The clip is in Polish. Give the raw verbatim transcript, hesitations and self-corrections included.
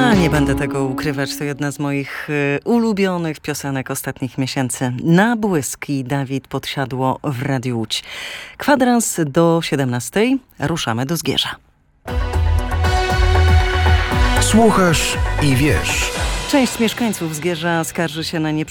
A, nie będę tego ukrywać, to jedna z moich y, ulubionych piosenek ostatnich miesięcy. Na błyski Dawid Podsiadło w Radiu Łódź. Kwadrans do siedemnastej. Ruszamy do Zgierza. Słuchasz i wiesz. Część mieszkańców Zgierza skarży się na nieprzyjemność